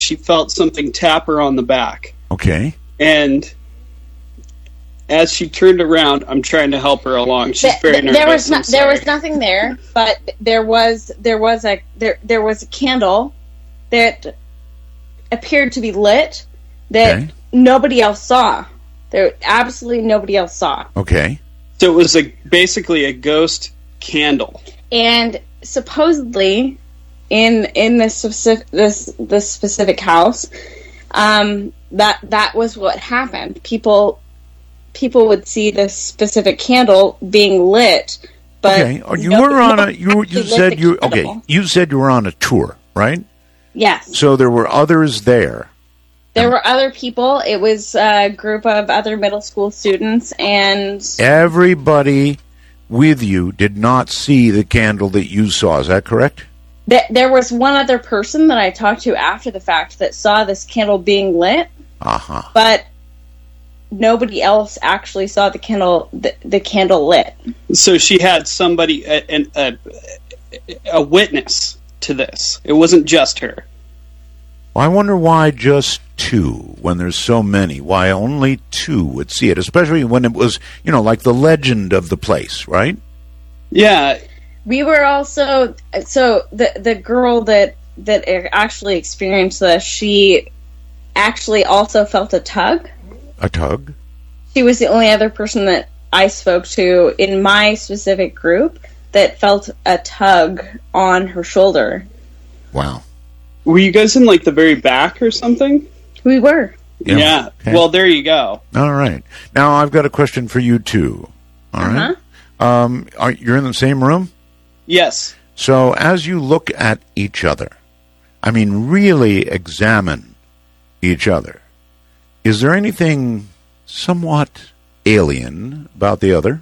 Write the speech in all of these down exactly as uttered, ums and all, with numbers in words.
she felt something tap her on the back. Okay. And as she turned around, I'm trying to help her along. She's the, very the, nervous. There was no, I'm there sorry. was nothing there, but there was there was a there there was a candle that appeared to be lit that Okay. nobody else saw. There absolutely nobody else saw. Okay. So it was a basically a ghost candle. And supposedly, in in this specific this this specific house, um, that that was what happened. People people would see this specific candle being lit, but Okay. Oh, you no- were on a nobody you were- you actually lit said the you candle. okay. You said you were on a tour, right? Yes, So there were others there. there were other people. It was a group of other middle school students, and Everybody with you did not see the candle that you saw. Is that correct? th- there was one other person that I talked to after the fact that saw this candle being lit. Uh-huh. But nobody else actually saw the candle the, the candle lit. So she had somebody, a, an- a, a witness to this. It wasn't just her. Well, I wonder why just two when there's so many. Why only two would see it, especially when it was, you know, like the legend of the place, right? Yeah, We were also so the the girl that that actually experienced this, she actually also felt a tug. A tug? She was the only other person that I spoke to in my specific group that felt a tug on her shoulder. Wow. were you guys in like the very back or something? We were. Yeah. Yeah. Okay. Well, there you go. All right. Now I've got a question for you too. All right. Uh-huh. Um, are, you're in the same room? Yes. So as you look at each other, I mean, really examine each other, is there anything somewhat alien about the other?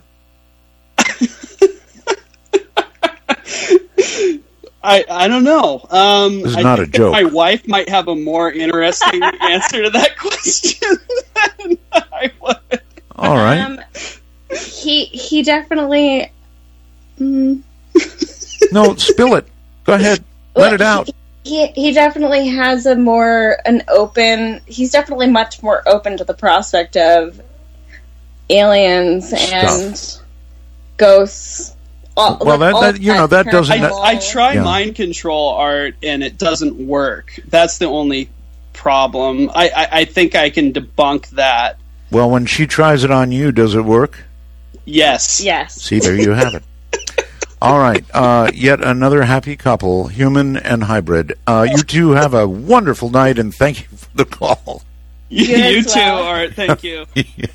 I, I don't know. Um, This is I not think a joke. that my wife might have a more interesting answer to that question than I would. All right. Um, he he definitely. Mm, No, spill it. Go ahead. Let it out. He he definitely has a more an open. He's definitely much more open to the prospect of aliens and ghosts. All, Well, like, that- all that- you know, that doesn't- I, I try Yeah. mind control art and it doesn't work. That's the only problem. I, I, I think I can debunk that. Well, when she tries it on you, does it work? Yes. Yes. See, there you have it. All right. Uh, yet another happy couple, human and hybrid. Uh, you two have a wonderful night, and thank you for the call. You, You you as too, well. Art. Thank you.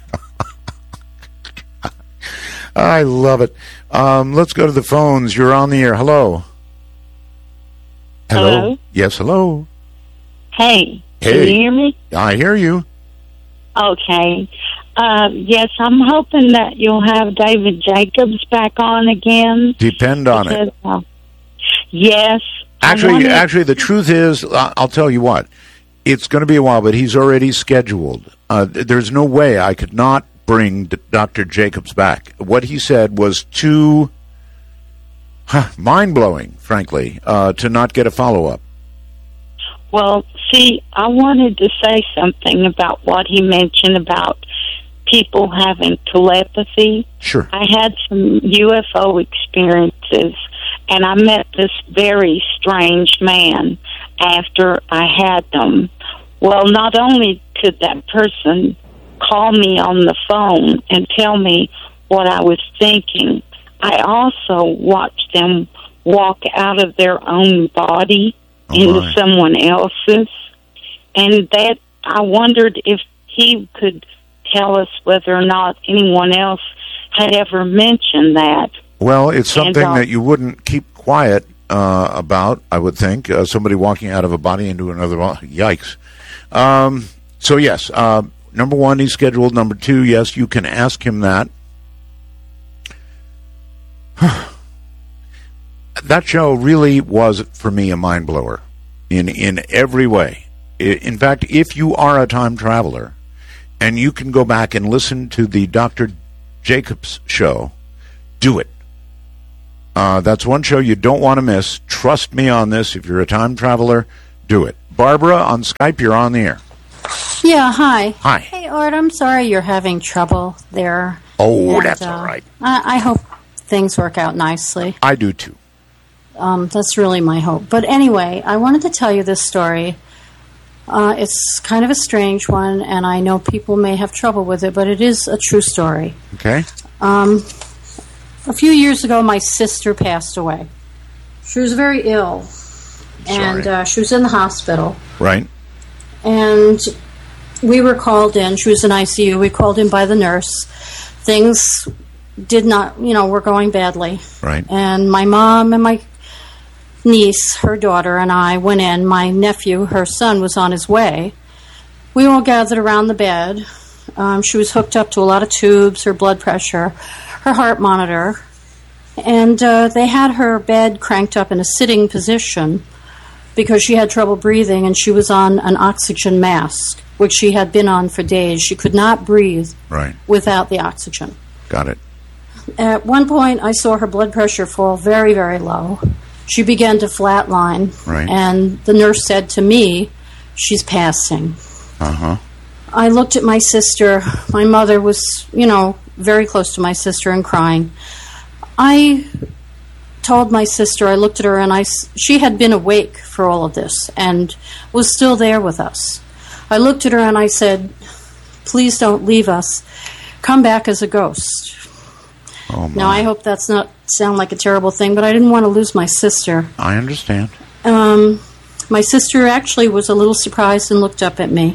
I love it. Um, let's go to the phones. You're on the air. Hello. Hello. Hello? Yes, hello. Hey, Hey. can you hear me? I hear you. Okay. Uh, yes, I'm hoping that you'll have David Jacobs back on again. Depend on it. because, uh, yes. I Actually, wanted- actually, the truth is, uh, I'll tell you what. It's going to be a while, but he's already scheduled. Uh, th- there's no way I could not bring D- Doctor Jacobs back. What he said was too huh, mind-blowing, frankly, uh, to not get a follow-up. Well, see, I wanted to say something about what he mentioned about people having telepathy. Sure. I had some U F O experiences, and I met this very strange man after I had them. Well, not only could that person call me on the phone and tell me what I was thinking, I also watched them walk out of their own body Oh, into my. someone else's. And that, I wondered if he could tell us whether or not anyone else had ever mentioned that. Well, it's something And, uh, that you wouldn't keep quiet uh, about, I would think. Uh, somebody walking out of a body into another body. Yikes. Um, so, yes, uh, number one, he's scheduled. Number two, yes, you can ask him that. That show really was, for me, a mind blower in, in every way. I- In fact, if you are a time traveler and you can go back and listen to the Doctor Jacobs show, do it. Uh, that's one show you don't want to miss. Trust me on this. If you're a time traveler, do it. Barbara on Skype. You're on the air. Yeah, hi. Hi. Hey, Art, I'm sorry you're having trouble there. Oh, And, that's uh, all right. I, I hope things work out nicely. I do, too. Um, that's really my hope. But anyway, I wanted to tell you this story. Uh, it's kind of a strange one, and I know people may have trouble with it, but it is a true story. Okay. Um, a few years ago, my sister passed away. She was very ill, and Sorry. uh, she was in the hospital. Right. And we were called in. She was in I C U. We called in by the nurse. Things did not, you know, were going badly. Right. And my mom and my niece, her daughter, and I went in. My nephew, her son, was on his way. We all gathered around the bed. Um, she was hooked up to a lot of tubes, her blood pressure, her heart monitor. And uh, they had her bed cranked up in a sitting position because she had trouble breathing, and she was on an oxygen mask, which she had been on for days. She could not breathe Right. without the oxygen. Got it. At one point, I saw her blood pressure fall very, very low. She began to flatline, Right. and the nurse said to me, she's passing. Uh-huh. I looked at my sister. My mother was, you know, very close to my sister and crying. I told my sister, I looked at her, and I, she had been awake for all of this and was still there with us. I looked at her and I said, please don't leave us. Come back as a ghost. Oh, my. Now, I hope that's not sound like a terrible thing, but I didn't want to lose my sister. I understand. Um, my sister actually was a little surprised and looked up at me.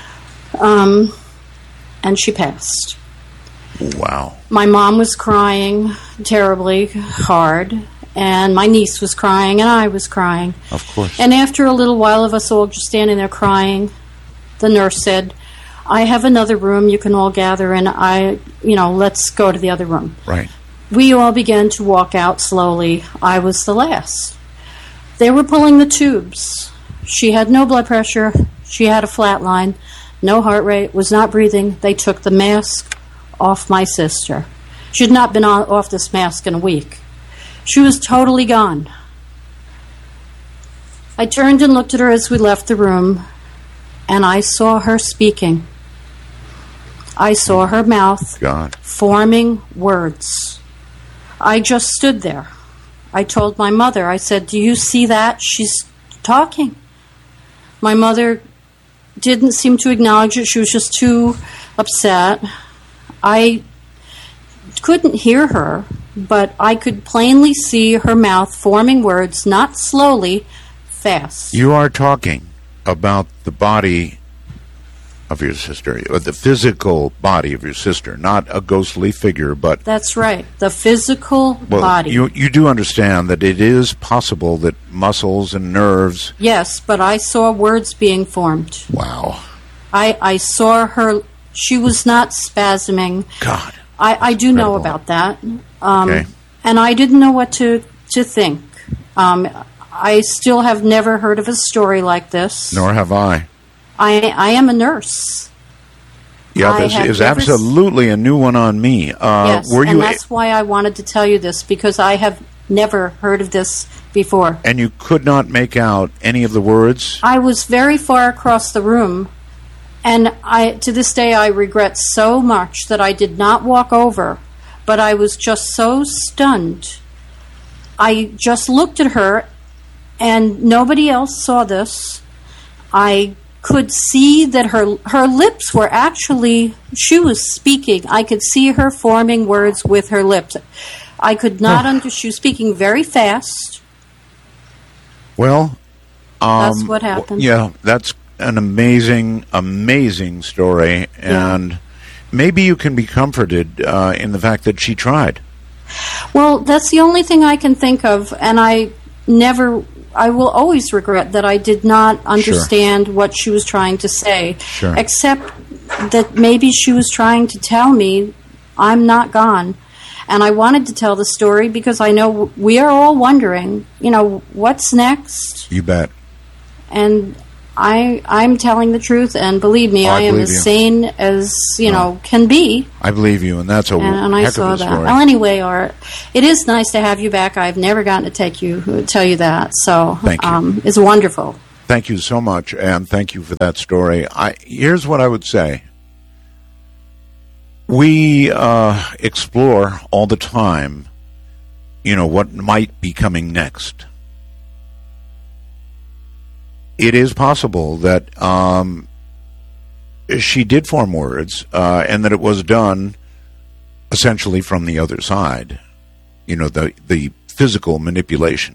Um, and she passed. Wow. My mom was crying terribly hard, and my niece was crying, and I was crying. Of course. And after a little while of us all just standing there crying, the nurse said, I have another room you can all gather in. I, you know, let's go to the other room. Right. We all began to walk out slowly. I was the last. They were pulling the tubes. She had no blood pressure. She had a flat line, no heart rate, was not breathing. They took the mask off my sister. She had not been on, off this mask in a week. She was totally gone. I turned and looked at her as we left the room, and I saw her speaking. I saw her mouth God. forming words. I just stood there. I told my mother, I said, do you see that? She's talking. My mother didn't seem to acknowledge it. She was just too upset. I couldn't hear her, but I could plainly see her mouth forming words, not slowly, fast. You are talking about the body of your sister, or the physical body of your sister, not a ghostly figure, but... That's right, the physical well, body. You, you do understand that it is possible that muscles and nerves... Yes, but I saw words being formed. Wow. I, I saw her, she was not spasming. God. I, I do know Incredible. about that. Um, Okay. And I didn't know what to, to think. Um, I still have never heard of a story like this. Nor have I. I, I am a nurse. Yeah, I this have is never s- absolutely a new one on me. Uh, yes, were and you that's why I wanted to tell you this, because I have never heard of this before. and you could not make out any of the words? I was very far across the room, and I to this day I regret so much that I did not walk over, but I was just so stunned. I just looked at her, and nobody else saw this. I could see that her her lips were actually, she was speaking. I could see her forming words with her lips. I could not under, she was speaking very fast. Well, um, That's what happened. Yeah, that's an amazing, amazing story, and maybe you can be comforted uh, in the fact that she tried. Well, that's the only thing I can think of, and I never, I will always regret that I did not understand what she was trying to say, Sure. except that maybe she was trying to tell me I'm not gone. And I wanted to tell the story because I know we are all wondering, you know, what's next? You bet. And I, I'm telling the truth, and believe me, Oh, I I am believe as you. sane as, you know, can be. I believe you, and that's a And, and I heck saw of a that. story. Well, anyway, Art, it is nice to have you back. I've never gotten to take you tell you that, so Thank you. Um, it's wonderful. Thank you so much, and thank you for that story. I, here's what I would say. We uh, explore all the time, you know, what might be coming next. It is possible that um, she did form words, uh, and that it was done essentially from the other side, you know, the, the physical manipulation.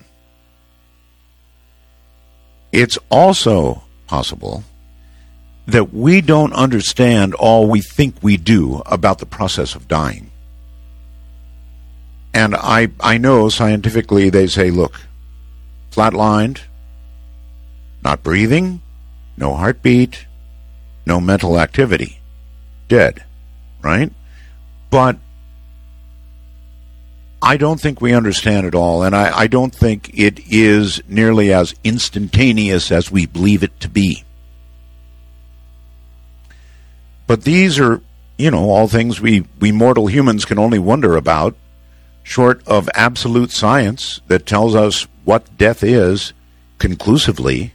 It's also possible that we don't understand all we think we do about the process of dying. And I, I know scientifically they say, look, flatlined, not breathing, no heartbeat, no mental activity, dead, right? But I don't think we understand it all, and I, I don't think it is nearly as instantaneous as we believe it to be. But these are, you know, all things we, we mortal humans can only wonder about, short of absolute science that tells us what death is conclusively.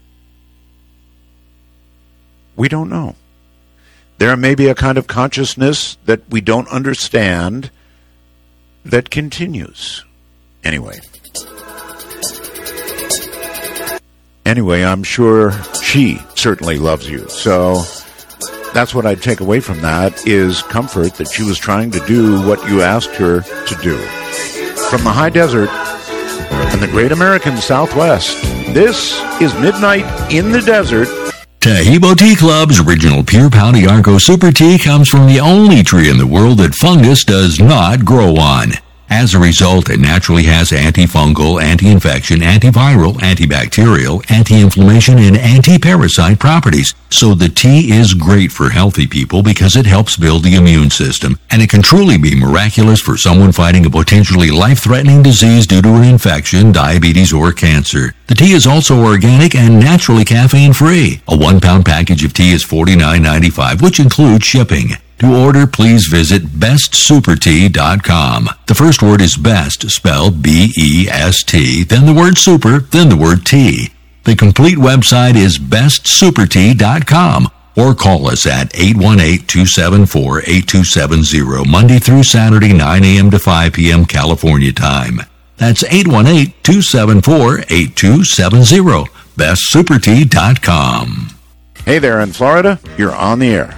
We don't know. There may be a kind of consciousness that we don't understand that continues. Anyway. Anyway, I'm sure she certainly loves you. So that's what I'd take away from that, is comfort that she was trying to do what you asked her to do. From the high desert and the great American Southwest, this is Midnight in the Desert. Taheebo Tea Club's original Pure Pau d'Arco Super Tea comes from the only tree in the world that fungus does not grow on. As a result, it naturally has antifungal, anti-infection, antiviral, antibacterial, anti-inflammation, and anti-parasite properties. So the tea is great for healthy people because it helps build the immune system, and it can truly be miraculous for someone fighting a potentially life-threatening disease due to an infection, diabetes, or cancer. The tea is also organic and naturally caffeine-free. A one-pound package of tea is forty-nine ninety-five, which includes shipping. To order, please visit best super tea dot com. The first word is best, spelled B E S T, then the word super, then the word tea. The complete website is best super tea dot com, or call us at eight one eight, two seven four, eight two seven zero, Monday through Saturday, nine a.m. to five p.m. California time. That's eight one eight, two seven four, eight two seven zero, best super tea dot com. Hey there in Florida, you're on the air.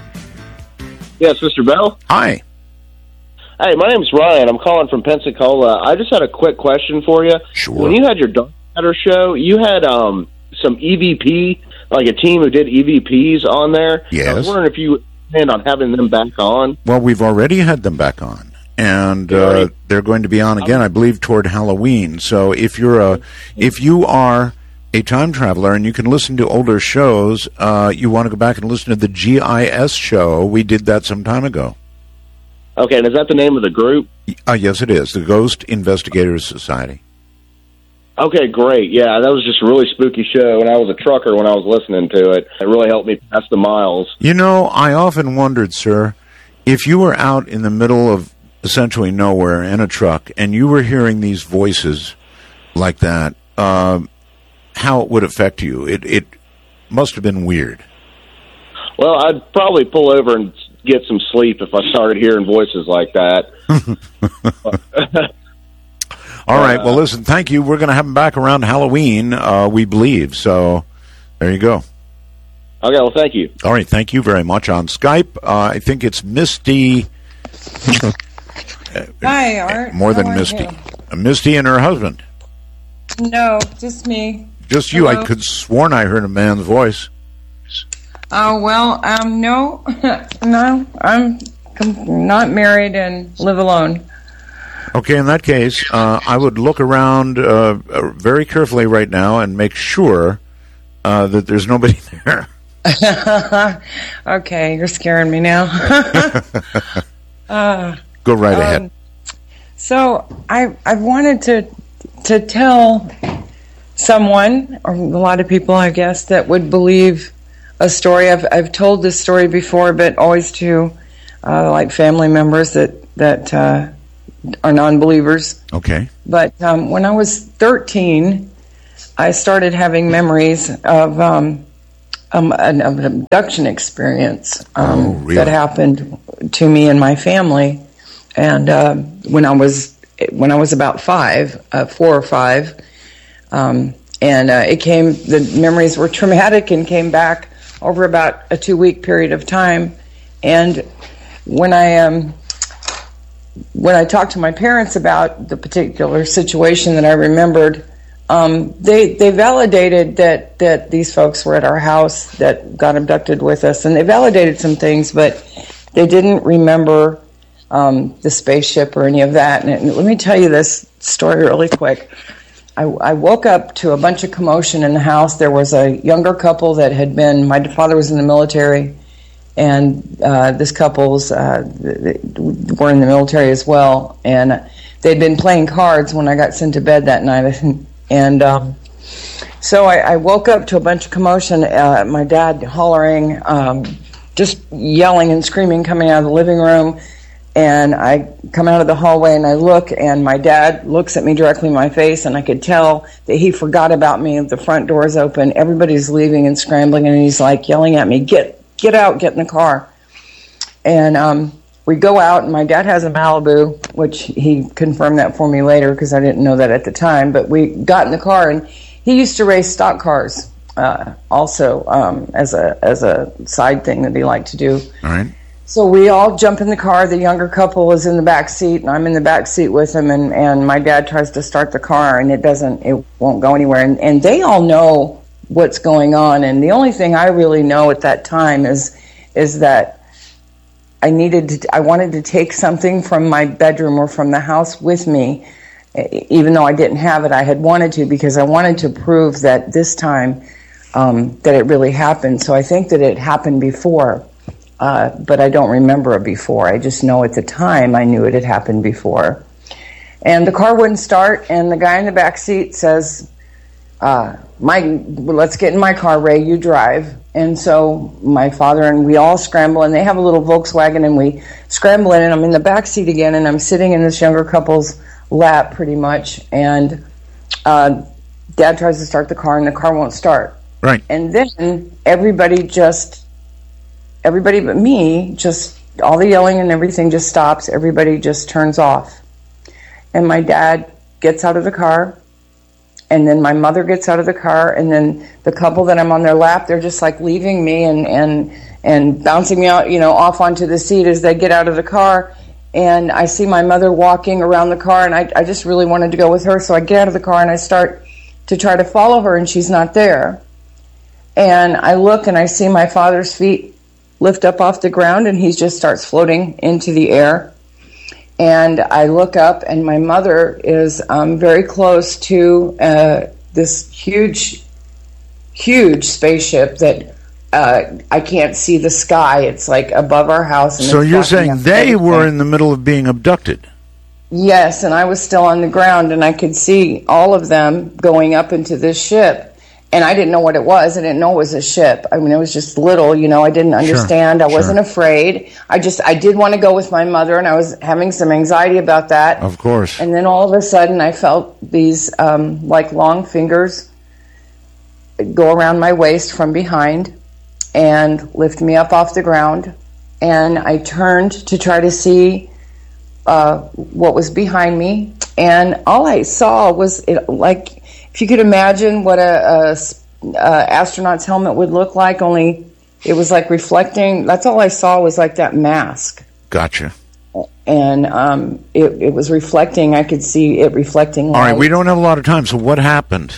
Yes, Mister Bell? Hi. Hey, my name's Ryan. I'm calling from Pensacola. I just had a quick question for you. Sure. When you had your Dark Matter show, you had um, some E V P, like a team who did E V Ps on there. Yes. I was wondering if you planned on having them back on. Well, we've already had them back on, and uh, they're going to be on again, I believe, toward Halloween. So if you're a, if you are a time traveler and you can listen to older shows, uh, you want to go back and listen to the G I S show. We did that some time ago. Okay, and is that the name of the group? Uh, yes, it is. The Ghost Investigators Society. Okay, great. Yeah, that was just a really spooky show, and I was a trucker when I was listening to it. It really helped me pass the miles. You know, I often wondered, sir, if you were out in the middle of essentially nowhere in a truck and you were hearing these voices like that, uh, how it would affect you. It it must have been weird. Well, I'd probably pull over and get some sleep if I started hearing voices like that. All right. Well, listen, thank you. We're going to have them back around Halloween, uh, we believe. So there you go. Okay, well, thank you. All right. Thank you very much. On Skype, uh, I think it's Misty. Hi, Art. More than How are Misty. you? Uh, Misty and her husband. No, just me. Just you. Hello? I could sworn I heard a man's voice. Oh, well, um, no. no, I'm com- not married and live alone. Okay, in that case, uh, I would look around uh, very carefully right now and make sure uh, that there's nobody there. Okay, you're scaring me now. uh, Go right um, ahead. So I I wanted to to tell someone, or a lot of people, I guess, that would believe a story. I've I've told this story before, but always to uh, like family members that that uh, are non-believers. Okay. But um, when I was thirteen, I started having memories of um, um, an, of an abduction experience um, Oh, really? that happened to me and my family, and uh, when I was when I was about five, uh, four or five, um, and uh, it came. The memories were traumatic and came back over about a two-week period of time. And when I um, when I talked to my parents about the particular situation that I remembered, um, they they validated that that these folks were at our house that got abducted with us, and they validated some things, but they didn't remember um, the spaceship or any of that. And, and let me tell you this story really quick. I, I woke up to a bunch of commotion in the house. There was a younger couple that had been, my father was in the military, and uh, this couple's uh, were in the military as well. And they'd been playing cards when I got sent to bed that night. And um, so I, I woke up to a bunch of commotion, uh, my dad hollering, um, just yelling and screaming coming out of the living room. And I come out of the hallway and I look, and my dad looks at me directly in my face, and I could tell that he forgot about me. The front door is open, everybody's leaving and scrambling, and he's like yelling at me, get get out, get in the car. And um, we go out, and my dad has a Malibu, which he confirmed that for me later because I didn't know that at the time. But we got in the car, and he used to race stock cars uh, also um, as a as a side thing that he liked to do. All right. So we all jump in the car. The younger couple is in the back seat, and I'm in the back seat with him. And, and my dad tries to start the car, and it doesn't. It won't go anywhere. And, and they all know what's going on. And the only thing I really know at that time is is that I needed to. I wanted to take something from my bedroom or from the house with me, even though I didn't have it. I had wanted to because I wanted to prove that this time um, that it really happened. So I think that it happened before. Uh, but I don't remember it before. I just know at the time I knew it had happened before. And the car wouldn't start, and the guy in the back seat says, uh, "Mike, let's get in my car, Ray, you drive." And so my father and we all scramble, and they have a little Volkswagen, and we scramble in, and I'm in the back seat again, and I'm sitting in this younger couple's lap pretty much, and uh, Dad tries to start the car, and the car won't start. Right. And then everybody just... Everybody but me, just all the yelling and everything just stops. Everybody just turns off. And my dad gets out of the car, and then my mother gets out of the car, and then the couple that I'm on their lap, they're just like leaving me and, and, and bouncing me out, you know, off onto the seat as they get out of the car. And I see my mother walking around the car, and I, I just really wanted to go with her. So I get out of the car and I start to try to follow her, and she's not there. And I look and I see my father's feet lift up off the ground, and he just starts floating into the air. And I look up, and my mother is um, very close to uh, this huge, huge spaceship that uh, I can't see the sky. It's like above our house. And So it's you're blocking saying up they everything. were in the middle of being abducted? Yes, and I was still on the ground, and I could see all of them going up into this ship. And I didn't know what it was. I didn't know it was a ship. I mean, it was just little, you know. I didn't understand. Sure, I wasn't sure. afraid. I just, I did want to go with my mother, and I was having some anxiety about that. Of course. And then all of a sudden, I felt these, um, like, long fingers go around my waist from behind and lift me up off the ground. And I turned to try to see uh, what was behind me. And all I saw was, it, like... If you could imagine what a, a, a astronaut's helmet would look like, only it was like reflecting. That's all I saw was like that mask. Gotcha. And um, it, it was reflecting. I could see it reflecting light. All right, we don't have a lot of time, so what happened?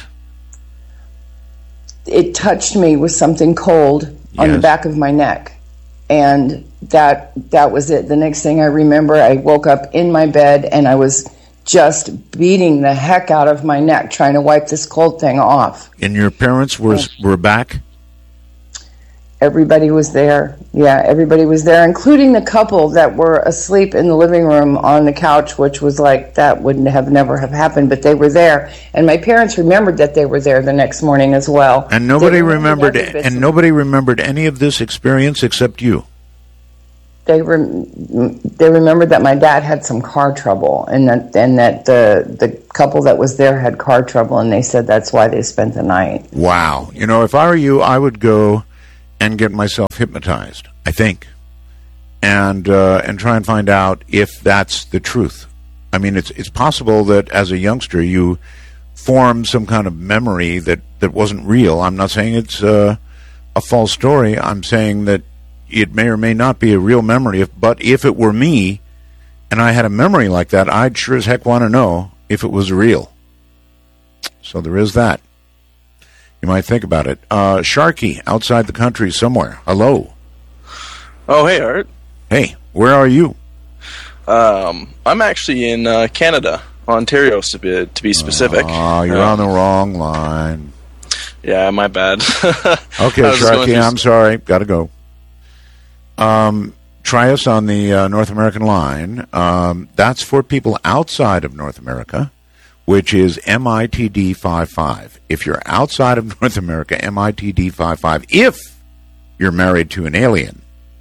It touched me with something cold on Yes. the back of my neck. And that that was it. The next thing I remember, I woke up in my bed, and I was just beating the heck out of my neck, trying to wipe this cold thing off. And your parents were were back? Everybody was there. Yeah, everybody was there, including the couple that were asleep in the living room on the couch, which was like, that wouldn't have never have happened, but they were there. And my parents remembered that they were there the next morning as well. And nobody They remembered every bit and of- nobody remembered any of this experience except you. they rem- they remembered that my dad had some car trouble, and that and that the the couple that was there had car trouble, and they said that's why they spent the night. Wow. You know, if I were you, I would go and get myself hypnotized, I think, and uh, and try and find out if that's the truth. I mean, it's it's possible that as a youngster you formed some kind of memory that, that wasn't real. I'm not saying it's uh, a false story. I'm saying that it may or may not be a real memory. If, but if it were me and I had a memory like that, I'd sure as heck want to know if it was real. So there is that. You might think about it. Uh, Sharky, outside the country somewhere. Hello. Oh, hey, Art. Hey, where are you? Um, I'm actually in uh, Canada, Ontario, to be, to be specific. Oh, you're um, on the wrong line. Yeah, my bad. Okay, Sharky, I'm sorry. Got to go. Um, try us on the uh, North American line. Um, that's for people outside of North America, which is M I T D five five. If you're outside of North America, M I T D five five. If you're married to an alien.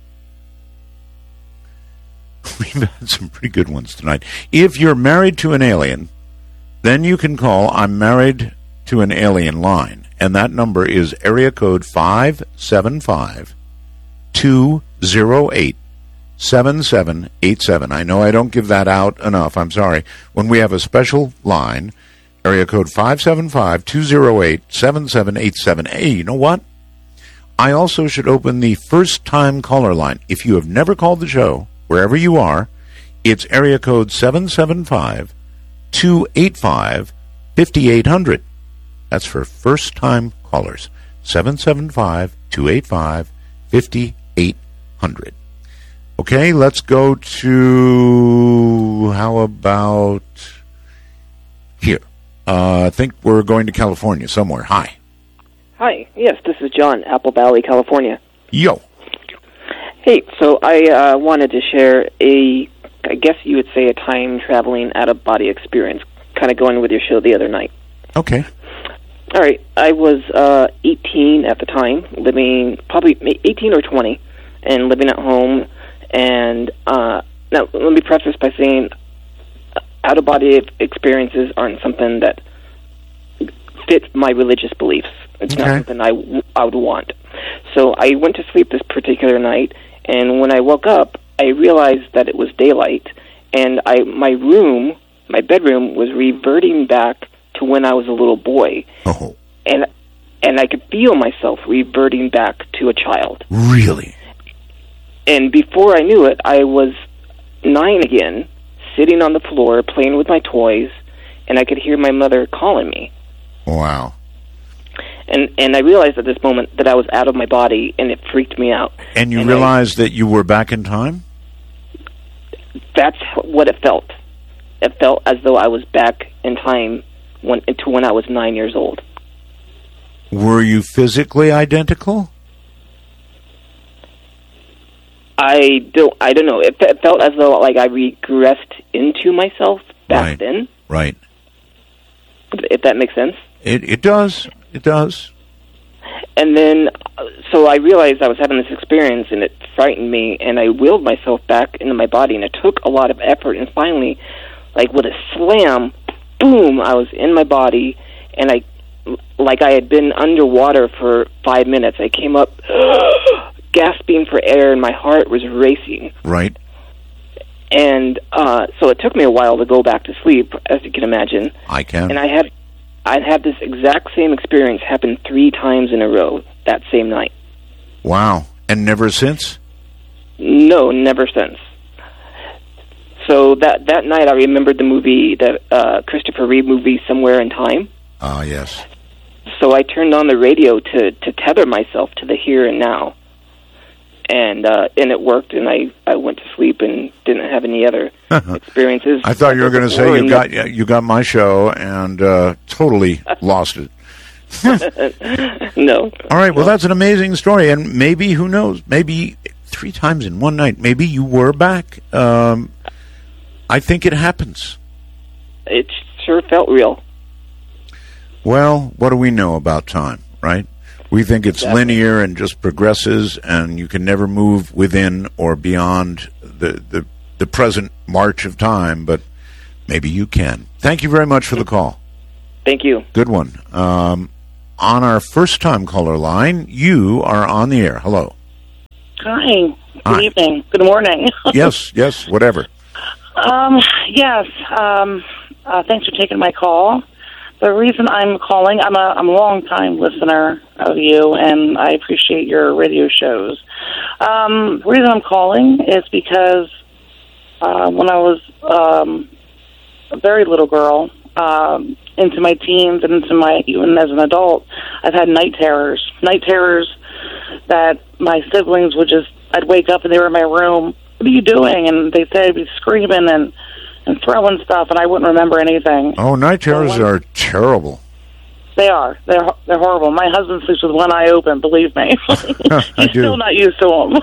We've had some pretty good ones tonight. If you're married to an alien, then you can call I'm Married to an Alien line. And that number is area code five seven five, two oh eight, seven seven eight seven. I know I don't give that out enough. I'm sorry. When we have a special line, area code five seven five, two oh eight, seven seven eight seven. Hey, you know what? I also should open the first-time caller line. If you have never called the show, wherever you are, it's area code seven seven five, two eight five, five eight zero zero. That's for first-time callers. seven seven five, two eight five, five eight zero zero. Okay, let's go to, how about here? Uh, I think we're going to California somewhere. Hi. Hi. Yes, this is John, Apple Valley, California. Yo. Hey, so I uh, wanted to share a, I guess you would say a time-traveling out-of-body experience, kind of going with your show the other night. Okay. All right. I was uh, eighteen at the time, living, probably eighteen or twenty, and living at home. And uh, now, let me preface by saying out-of-body experiences aren't something that fit my religious beliefs. It's okay. not something I, w- I would want. So I went to sleep this particular night, and when I woke up, I realized that it was daylight, and I my room, my bedroom, was reverting back to when I was a little boy. Oh. And and I could feel myself reverting back to a child. Really? And before I knew it, I was nine again, sitting on the floor, playing with my toys, and I could hear my mother calling me. Wow. And and I realized at this moment that I was out of my body, and it freaked me out. And you and realized I, that you were back in time? That's what it felt. It felt as though I was back in time when, to when I was nine years old. Were you physically identical? I don't. I don't know. It, it felt as though like I regressed into myself back right. then. Right. If that makes sense. It it does. It does. And then, so I realized I was having this experience, and it frightened me, and I willed myself back into my body, and it took a lot of effort, and finally, like with a slam, boom, I was in my body, and I, like I had been underwater for five minutes. I came up gasping for air, and my heart was racing. Right. And uh, so it took me a while to go back to sleep, as you can imagine. I can. And I had I had this exact same experience happen three times in a row that same night. Wow. And never since? No, never since. So that that night I remembered the movie, the uh, Christopher Reeve movie, Somewhere in Time. Ah, uh, yes. So I turned on the radio to, to tether myself to the here and now. And uh, and it worked, and I, I went to sleep and didn't have any other experiences. I thought you were going to say you got you got my show and uh, totally lost it. No. All right, well, that's an amazing story, and maybe, who knows, maybe three times in one night, maybe you were back. Um, I think it happens. It sure felt real. Well, what do we know about time, right? We think it's Definitely. linear and just progresses, and you can never move within or beyond the, the, the present march of time, but maybe you can. Thank you very much for the call. Thank you. Good one. Um, on our first-time caller line, you are on the air. Hello. Hi. Good Hi. evening. Good morning. Yes, yes, whatever. Um, yes. Um, uh, thanks for taking my call. The reason I'm calling, I'm a I'm a long-time listener of you, and I appreciate your radio shows. Um, the reason I'm calling is because uh, when I was um, a very little girl, um, into my teens and into my even as an adult, I've had night terrors. Night terrors that my siblings would just, I'd wake up and they were in my room. What are you doing? And they'd say I'd be screaming and, and throwing stuff, and I wouldn't remember anything. Oh, night terrors So when- are terrible. They are. They're they're horrible. My husband sleeps with one eye open, believe me. I He's do. still not used to them.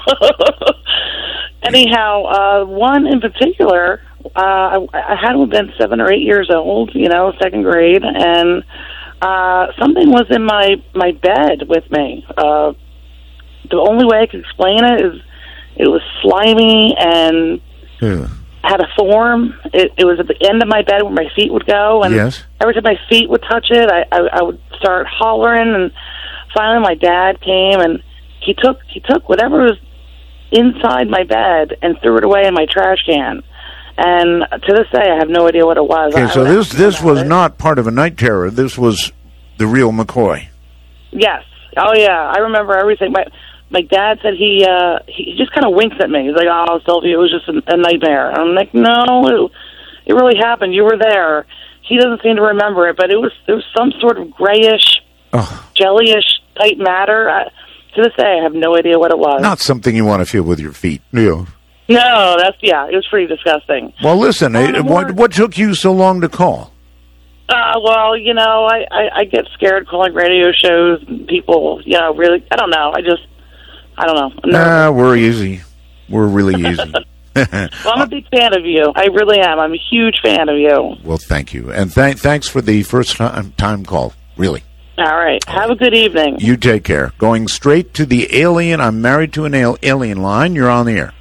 Anyhow, uh, one in particular, uh, I, I had to have been seven or eight years old, you know, second grade, and uh, something was in my, my bed with me. Uh, the only way I could explain it is it was slimy and Yeah. had a form. It, it was at the end of my bed where my feet would go, and Yes. every time my feet would touch it, I, I, I would start hollering. And finally, my dad came, and he took he took whatever was inside my bed and threw it away in my trash can. And to this day, I have no idea what it was. Okay, I so would this ask this about was it. not part of a night terror. This was the real McCoy. Yes. Oh yeah, I remember everything. My my dad said he uh he just kind of winks at me. He's like, "Oh, Sylvia, it was just a, a nightmare." And I'm like, "No, it, it really happened. You were there." He doesn't seem to remember it, but it was there was some sort of grayish, Oh. jellyish type matter. I, to this day, I have no idea what it was. Not something you want to feel with your feet. Yeah. No, that's yeah, it was pretty disgusting. Well, listen, eh, what what took you so long to call? Uh, well, you know, I, I, I get scared calling radio shows. And people, you know, really, I don't know. I just, I don't know. I'm nervous. Nah, we're easy. We're really easy. Well, I'm a big fan of you. I really am. I'm a huge fan of you. Well, thank you. And th- thanks for the first time, time call, really. All right. Have a good evening. You take care. Going straight to the alien, I'm married to an al- alien line. You're on the air.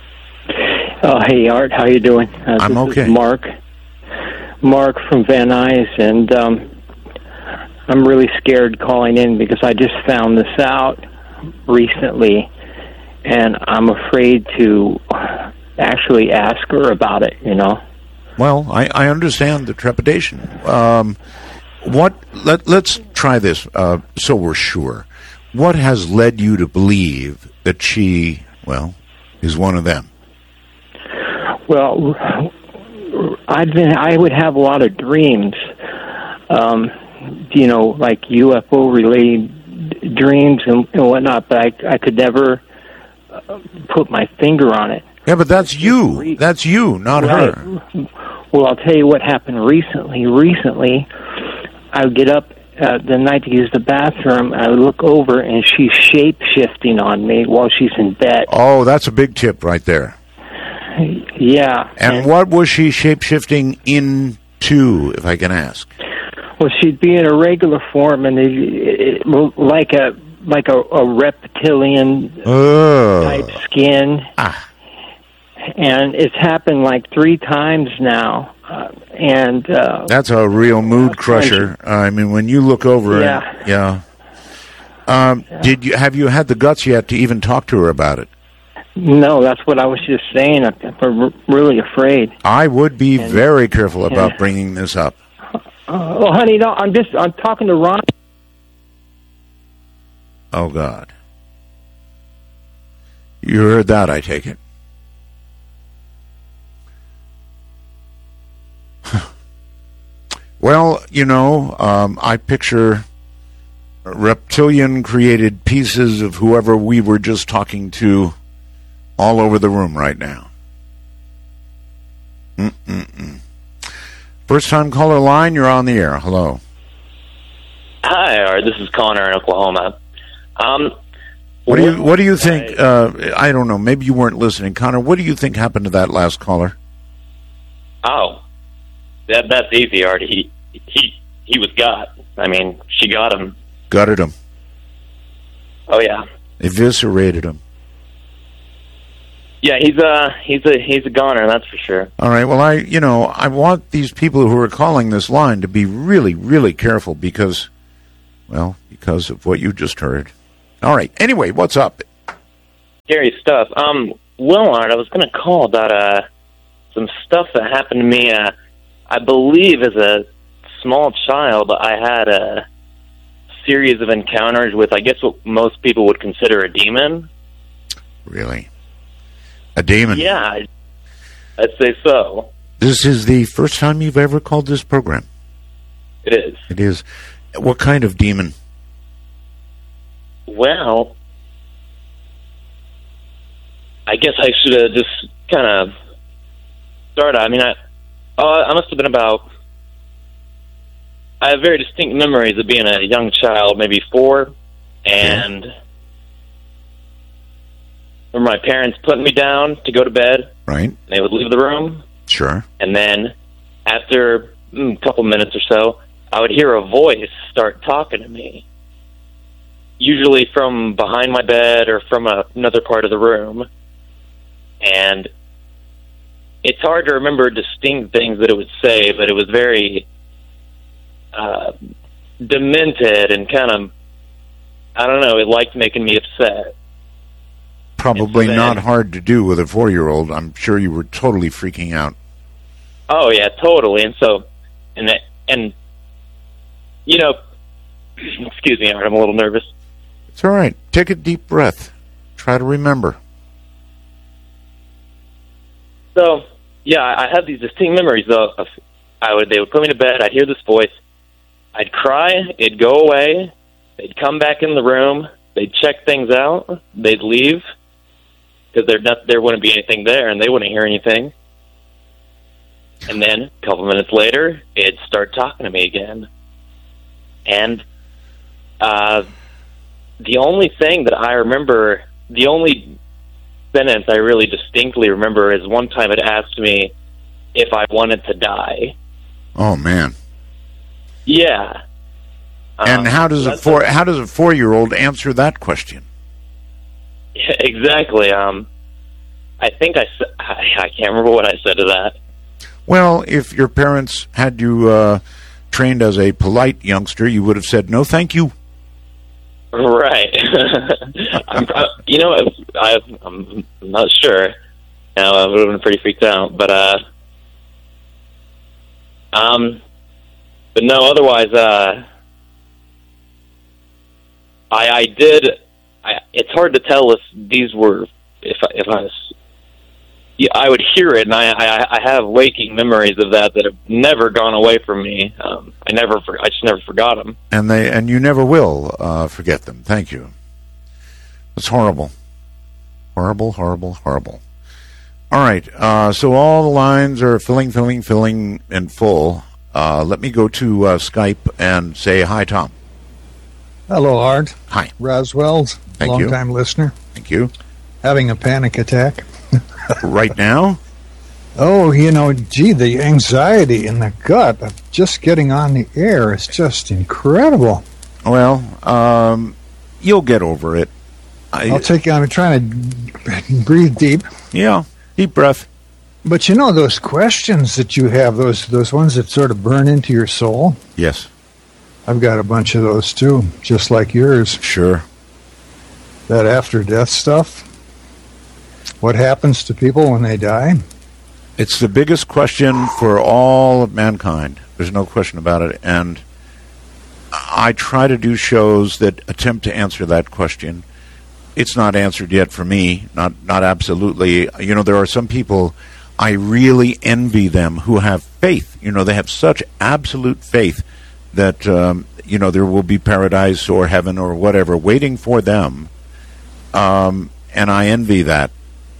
Oh, hey, Art. How you doing? Uh, I'm this okay. Is Mark. Mark from Van Nuys, and um, I'm really scared calling in because I just found this out recently, and I'm afraid to actually ask her about it, you know? Well, I, I understand the trepidation. Um, what? Let, let's try this uh, so we're sure. What has led you to believe that she, well, is one of them? Well, I've been, I would have a lot of dreams, um, you know, like U F O related dreams and, and whatnot, but I, I could never uh, put my finger on it. Yeah, but that's you. That's you, not Right. her. Well, I'll tell you what happened recently. Recently, I would get up uh, the night to use the bathroom, I would look over, and she's shape-shifting on me while she's in bed. Oh, that's a big tip right there. Yeah. And what was she shape-shifting into, if I can ask? Well, she'd be in a regular form, and it, it, it, like a like a, a reptilian Oh. type skin. Ah. And it's happened like three times now. Uh, and uh, That's a real mood crusher. Uh, I mean, when you look over, Yeah. and, yeah. Um, did you have you had the guts yet to even talk to her about it? no, that's what I was just saying. I'm, I'm really afraid. I would be very careful about yeah. bringing this up. Uh, well, honey, no, I'm just I'm talking to Ron. Oh God, you heard that? I take it. Well, you know, um, I picture reptilian-created pieces of whoever we were just talking to all over the room right now. Mm-mm-mm. First-time caller line, you're on the air. Hello. Hi, Art. This is Connor in Oklahoma. Um, What do you What do you think? Uh, I don't know. Maybe you weren't listening, Connor. What do you think happened to that last caller? oh, that that's easy, Art. He he he was got. I mean, she got him. Gutted him. Oh yeah. Eviscerated him. Yeah, he's a he's a he's a goner, that's for sure. All right. Well, I you know I want these people who are calling this line to be really really careful because, well, because of what you just heard. All right. Anyway, what's up? Scary stuff. Um, Willard, I was going to call about uh some stuff that happened to me. Uh, I believe as a small child, I had a series of encounters with, I guess, what most people would consider a demon. Really? A demon? Yeah, I'd, I'd say so. This is the first time you've ever called this program? It is. It is. What kind of demon? Well, I guess I should have just kind of started. I mean, I, uh, I must have been about... I have very distinct memories of being a young child, maybe four, and... Yeah. Remember my parents putting me down to go to bed. Right. They would leave the room. Sure. And then after mm, a couple minutes or so, I would hear a voice start talking to me. Usually from behind my bed or from a, another part of the room. And it's hard to remember distinct things that it would say, but it was very uh, demented and kind of, I don't know, it liked making me upset. Probably not hard to do with a four-year-old. I'm sure you were totally freaking out. Oh yeah, totally. And so, and that, and you know, excuse me, I'm a little nervous. It's all right. Take a deep breath. Try to remember. So, yeah, I have these distinct memories. Though, of I would they would put me to bed. I'd hear this voice. I'd cry. It'd go away. They'd come back in the room. They'd check things out. They'd leave. Because there, not, there wouldn't be anything there, and they wouldn't hear anything. And then, a couple minutes later, it'd start talking to me again. And uh, the only thing that I remember, the only sentence I really distinctly remember is one time it asked me if I wanted to die. Oh, man. Yeah. And um, how does a four how does a four-year-old answer that question? Yeah, exactly. Um, I think I, I I can't remember what I said to that. Well, if your parents had you uh, trained as a polite youngster, you would have said no, thank you. Right. I'm, I, you know, I, I'm not sure. Now I would have been pretty freaked out, but uh, um, but no. Otherwise, uh. I, I did. I, it's hard to tell if these were, if I, if I was, yeah, I would hear it, and I, I, I have waking memories of that that have never gone away from me. Um, I never, I just never forgot them. And they, and you never will uh, forget them. Thank you. It's horrible, horrible, horrible, horrible. All right. Uh, so all the lines are filling, filling, filling, and full. Uh, let me go to uh, Skype and say hi, Tom. Hello, Art. Hi. Roswell, Thank you. long-time listener. Thank you. Having a panic attack. Right now? Oh, you know, gee, the anxiety in the gut of just getting on the air is just incredible. Well, um, you'll get over it. I, I'll take, I'm trying to breathe deep. Yeah, deep breath. But you know, those questions that you have, those those ones that sort of burn into your soul? Yes. I've got a bunch of those, too, just like yours. Sure. That after-death stuff. What happens to people when they die? It's the biggest question for all of mankind. There's no question about it. And I try to do shows that attempt to answer that question. It's not answered yet for me, not not absolutely. You know, there are some people, I really envy them who have faith. You know, they have such absolute faith that, um, you know, there will be paradise or heaven or whatever waiting for them. Um, and I envy that.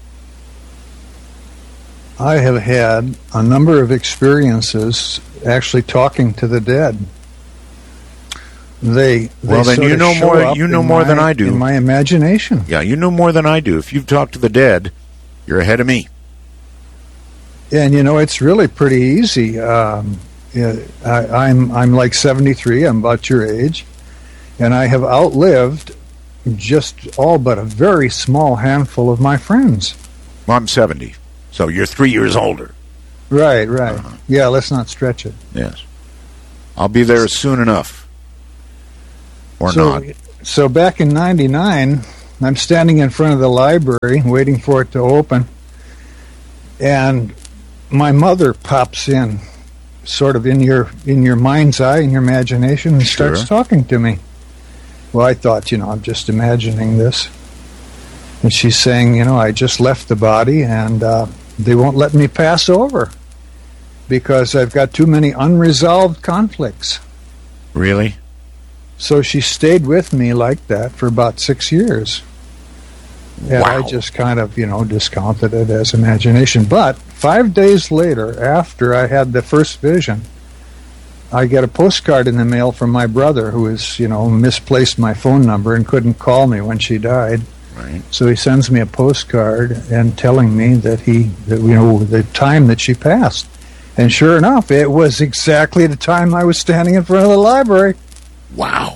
I have had a number of experiences actually talking to the dead. They, they well, then you know more. You know more my, than I do. In my imagination. Yeah, you know more than I do. If you've talked to the dead, you're ahead of me. And you know, it's really pretty easy. Um, Yeah, I, I'm I'm like seventy-three. I'm about your age, and I have outlived just all but a very small handful of my friends. Well, I'm seventy, so you're three years older. Right, right. Uh-huh. Yeah, let's not stretch it. Yes. I'll be there soon enough. Or so, not. So back in ninety-nine, I'm standing in front of the library waiting for it to open, and my mother pops in, sort of in your in your mind's eye, in your imagination, and Sure. starts talking to me. Well, I thought, you know, I'm just imagining this. And she's saying, you know, I just left the body, and uh, they won't let me pass over because I've got too many unresolved conflicts. Really? So she stayed with me like that for about six years. And Wow. I just kind of, you know, discounted it as imagination. But five days later, after I had the first vision, I get a postcard in the mail from my brother who has, you know, misplaced my phone number and couldn't call me when she died. Right. So he sends me a postcard and telling me that he, that, you know, the time that she passed. And sure enough, it was exactly the time I was standing in front of the library. Wow.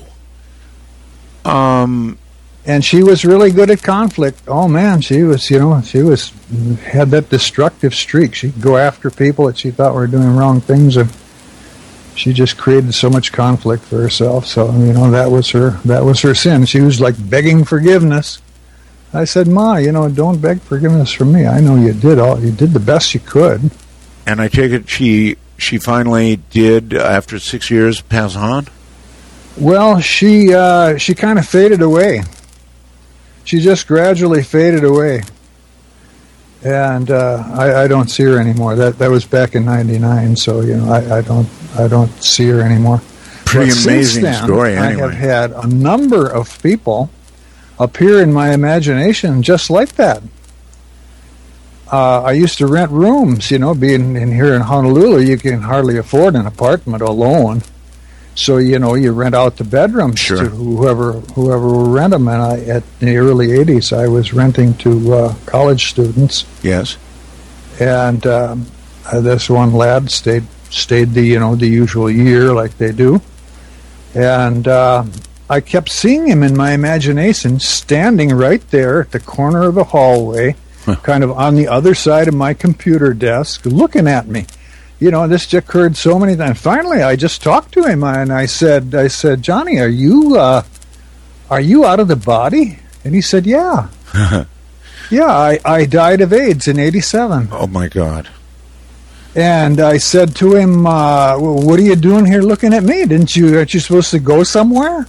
Um, and she was really good at conflict. Oh man, she was, you know, she was had that destructive streak. She'd go after people that she thought were doing wrong things, and she just created so much conflict for herself. So, you know, that was her that was her sin. She was like begging forgiveness. I said, Ma, you know, don't beg forgiveness from me. I know you did all you did the best you could. And I take it she she finally did, uh, after six years, pass on? Well, she uh, she kind of faded away. She just gradually faded away, and uh, I, I don't see her anymore. That that was back in ninety-nine, so you know I, I don't I don't see her anymore. Pretty But since amazing then, story, I anyway. have had a number of people appear in my imagination just like that. Uh, I used to rent rooms, you know, being in here in Honolulu, you can hardly afford an apartment alone. So, you know, you rent out the bedrooms Sure. to whoever whoever will rent them. And I, at the early eighties, I was renting to uh, college students. Yes. And um, uh, this one lad stayed stayed the, you know, the usual year like they do. And uh, I kept seeing him in my imagination standing right there at the corner of the hallway, kind of on the other side of my computer desk, looking at me. You know, this just occurred so many times. Finally, I just talked to him, and I said, "I said, Johnny, are you, uh, are you out of the body?" And he said, "Yeah, yeah, I, I died of AIDS in eighty-seven." Oh my God! And I said to him, uh, well, "What are you doing here, looking at me? Didn't you? Aren't you supposed to go somewhere?"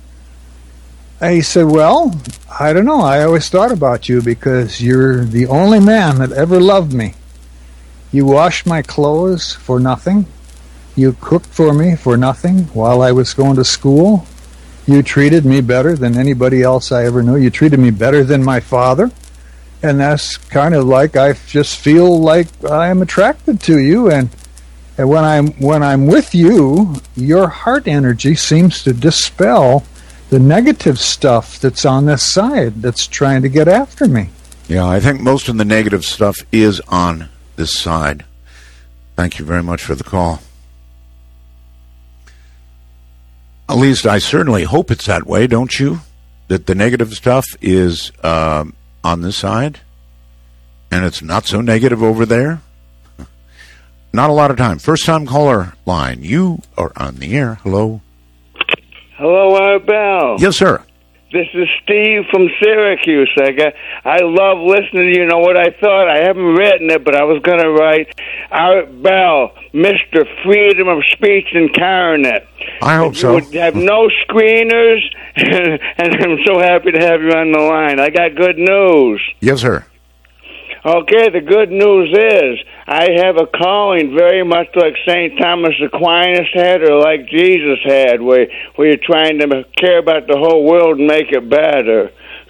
And he said, "Well, I don't know. I always thought about you because you're the only man that ever loved me. You washed my clothes for nothing. You cooked for me for nothing while I was going to school. You treated me better than anybody else I ever knew. You treated me better than my father. And that's kind of like I just feel like I am attracted to you. And, and when I'm when I'm with you, your heart energy seems to dispel the negative stuff that's on this side that's trying to get after me." Yeah, I think most of the negative stuff is on this side. Thank you very much for the call. At least I certainly hope it's that way, don't you? That the negative stuff is um, on this side, and it's not so negative over there. Not a lot of time. First time caller line. You are on the air. Hello. Hello, Art Bell. Yes, sir. This is Steve from Syracuse. I got, I love listening to you. Know what I thought? I haven't written it, but I was going to write Art Bell, Mister Freedom of Speech Incarnate. I hope so. You would have no screeners, and I'm so happy to have you on the line. I got good news. Yes, sir. Okay, the good news is I have a calling very much like Saint Thomas Aquinas had or like Jesus had, where, where you're trying to care about the whole world and make it better.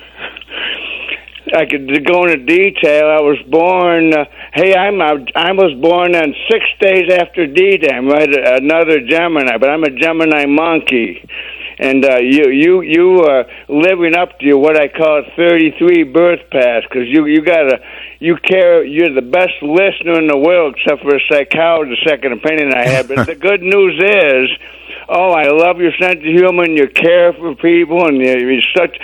I could go into detail. I was born, uh, hey, I'm a, I was born on six days after D-Day. I'm right, another Gemini, but I'm a Gemini monkey. And uh, you you you are living up to your, what I call a thirty-three birth pass, because you you got a you care you're the best listener in the world, except for a psychologist second opinion I had. But the good news is, oh, I love your sense of humor and your care for people, and you're, you're such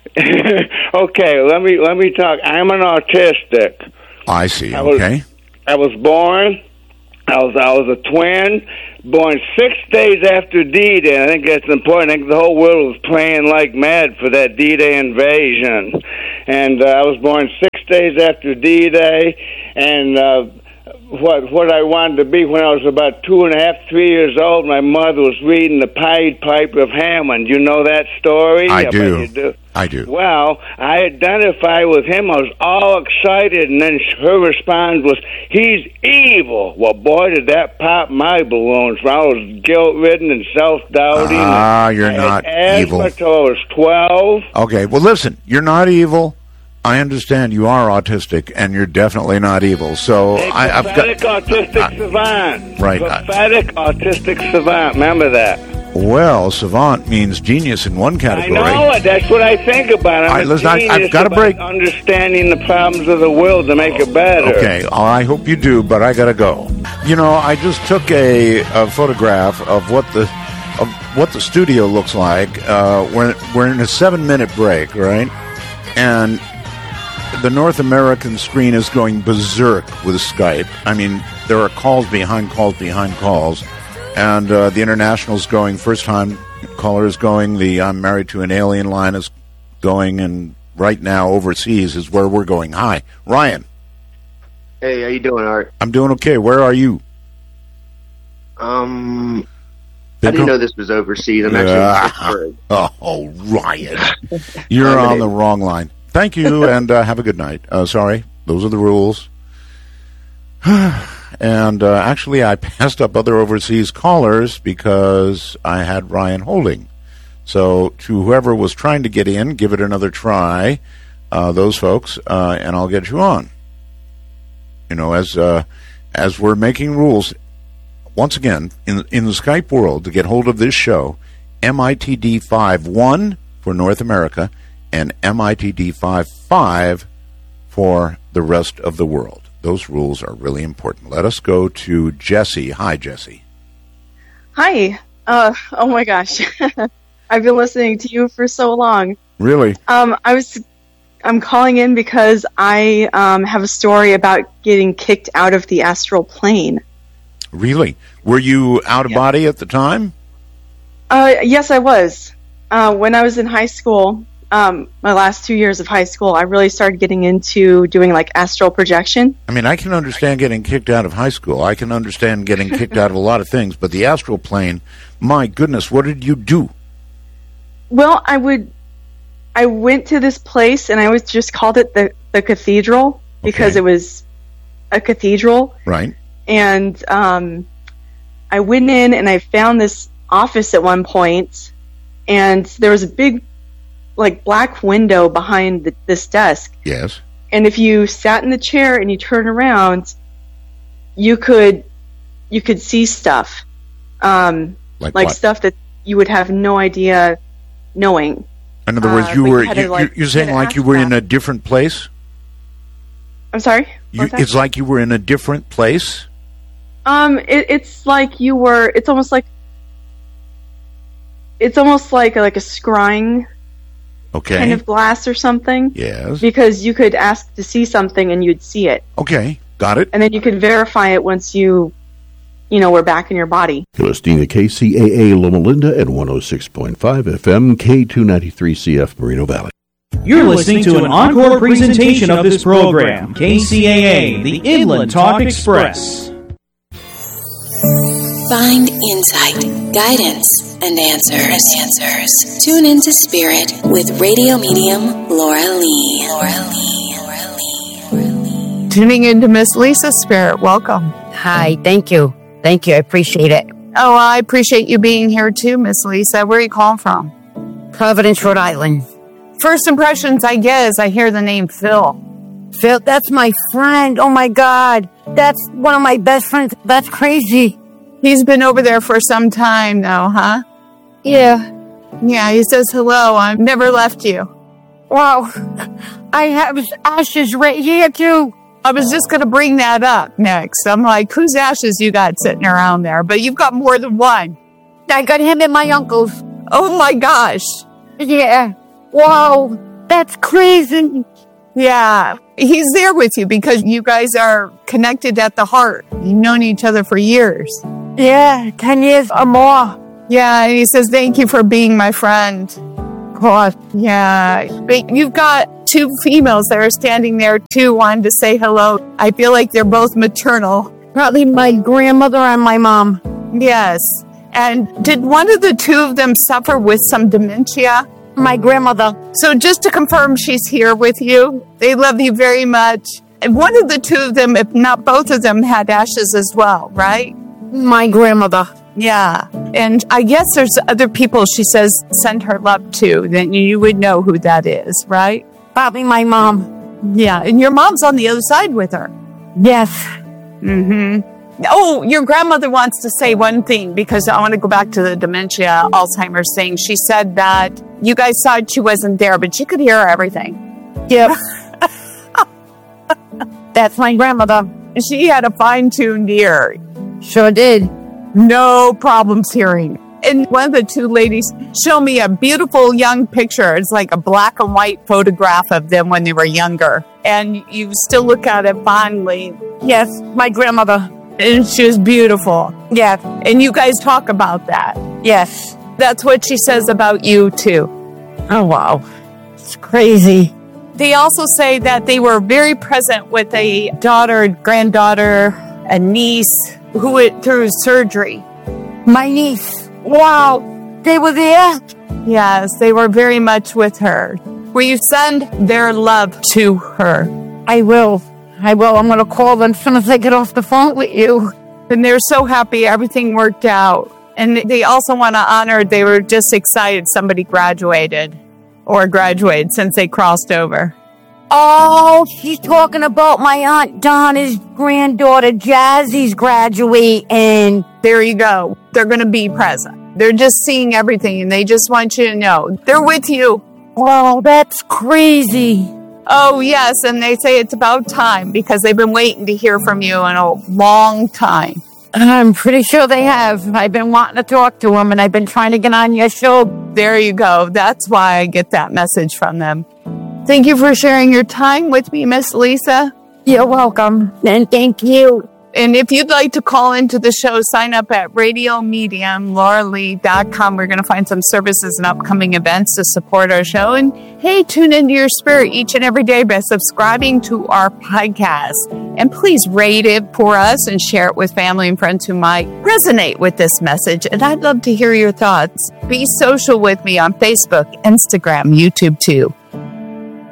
Okay, let me let me talk. I'm an autistic. I see. I was, Okay. I was born. I was I was a twin, born six days after D-Day. I think that's important. I think the whole world was playing like mad for that D-Day invasion, and uh, I was born six days after D-Day, and. Uh, What what I wanted to be when I was about two and a half, three years old. My mother was reading the Pied Piper of Hammond. You know that story? I bet do. you do. I do. Well, I identified with him. I was all excited, and then her response was, "He's evil." Well, boy, did that pop my balloons. I was guilt-ridden and self-doubting. Ah, you're I not had evil. asthma till I was twelve. Okay, well, listen, you're not evil. I understand you are autistic, and you're definitely not evil. So I, I've got Pathetic autistic savant. Right. Pathetic autistic savant. Remember that. Well, savant means genius in one I category. know it. That's what I think about. I'm All right, a listen, I- genius I've got to about break. understanding the problems of the world to make it better. Okay, I hope you do, but I gotta go. You know, I just took a, a photograph of what the of what the studio looks like. Uh, we're we're in a seven minute break, right? And the North American screen is going berserk with Skype. I mean, there are calls behind calls behind calls, and uh, the international's going. First time caller is going. The I'm married to an alien line is going, and right now overseas is where we're going. Hi, Ryan. Hey, how you doing, Art? I'm doing okay. Where are you? Um, Big I didn't call- know this was overseas. I'm actually Yeah. in Pittsburgh. Oh, Ryan. You're I'm on an the wrong line. Thank you, and uh, have a good night. Uh, sorry, those are the rules. And uh, actually, I passed up other overseas callers because I had Ryan holding. So to whoever was trying to get in, give it another try, uh, those folks, uh, and I'll get you on. You know, as uh, as we're making rules, once again, in, in the Skype world, to get hold of this show, M I T D five one for North America, and M I T D five five for the rest of the world. Those rules are really important. Let us go to Jesse. Hi, Jesse. Hi. Uh, oh my gosh. I've been listening to you for so long. Really? Um, I was, I'm calling in because I um, have a story about getting kicked out of the astral plane. Really? Were you out of body at the time? Uh, yes, I was. Uh, when I was in high school, um, my last two years of high school, I really started getting into doing like astral projection. I mean, I can understand getting kicked out of high school. I can understand getting kicked out of a lot of things, but the astral plane, my goodness, what did you do? Well, I would, I went to this place and I was just called it the, the cathedral because Okay. it was a cathedral. Right. And um, I went in and I found this office at one point, and there was a big, like, black window behind the, this desk. Yes. And if you sat in the chair and you turn around, you could you could see stuff, um, Like like what? stuff that you would have no idea knowing. In other words, Uh, you but you were had to, you, like, you're saying get like you were in a different place? I'm sorry. What You, was that? it's like you were in a different place? Um, it, it's like you were. It's almost like. It's almost like like a scrying Okay. kind of glass or something. Yes. Because you could ask to see something and you'd see it, Okay. Got it. and then you could verify it once you, you know, were back in your body. You're listening to K C A A Loma Linda at one oh six point five F M, K two ninety-three C F Moreno Valley. You're listening to an encore presentation of this program, K C A A, the Inland Talk Express. Find insight, guidance, and answers. Answers. Tune into Spirit with radio medium Laura Lee. Laura Lee. Tuning into Miss Lisa Spirit. Welcome. Hi, thank you. Thank you. I appreciate it. Oh, I appreciate you being here too, Miss Lisa. Where are you calling from? Providence, Rhode Island. First impressions I get is I hear the name Phil. Phil, that's my friend. Oh my God. That's one of my best friends. That's crazy. He's been over there for some time now, huh? Yeah. Yeah, he says hello. I've never left you. Wow. I have ashes right here too. I was just going to bring that up next. I'm like, whose ashes you got sitting around there? But you've got more than one. I got him and my uncle's. Oh my gosh. Yeah. Wow. That's crazy. Yeah, he's there with you because you guys are connected at the heart. You've known each other for years. Yeah, ten years or more. Yeah, and he says, thank you for being my friend. Of course. Yeah, but you've got two females that are standing there too, wanting to say hello. I feel like they're both maternal. Probably my grandmother and my mom. Yes. And did one of the two of them suffer with some dementia? My grandmother. So just to confirm, she's here with you. They love you very much. And one of the two of them, if not both of them, had ashes as well, right? My grandmother. Yeah. And I guess there's other people she says send her love to, then you would know who that is, right? Probably my mom. Yeah. And your mom's on the other side with her. Yes. Mm-hmm. Oh, your grandmother wants to say one thing because I want to go back to the dementia, Alzheimer's thing. She said that you guys thought she wasn't there, but she could hear everything. Yep. That's my grandmother. She had a fine-tuned ear. Sure did. No problems hearing. And one of the two ladies showed me a beautiful young picture. It's like a black and white photograph of them when they were younger. And you still look at it fondly. Yes, my grandmother. And she was beautiful. Yeah. And you guys talk about that. Yes. That's what she says about you, too. Oh, wow. It's crazy. They also say that they were very present with a daughter, granddaughter, a niece who went through surgery. My niece. Wow. They were there? Yes, they were very much with her. Will you send their love to her? I will. I will. I'm going to call them as soon as I get off the phone with you. And they're so happy everything worked out. And they also want to honor, they were just excited somebody graduated or graduated since they crossed over. Oh, she's talking about my Aunt Donna's granddaughter, Jazzy's graduating. There you go. They're going to be present. They're just seeing everything and they just want you to know. They're with you. Oh, that's crazy. Oh, yes, and they say it's about time because they've been waiting to hear from you in a long time. I'm pretty sure they have. I've been wanting to talk to them, and I've been trying to get on your show. There you go. That's why I get that message from them. Thank you for sharing your time with me, Miss Lisa. You're welcome, and thank you. And if you'd like to call into the show, sign up at radio medium laura lee dot com. We're going to find some services and upcoming events to support our show. And hey, tune into your spirit each and every day by subscribing to our podcast. And please rate it for us and share it with family and friends who might resonate with this message. And I'd love to hear your thoughts. Be social with me on Facebook, Instagram, YouTube too.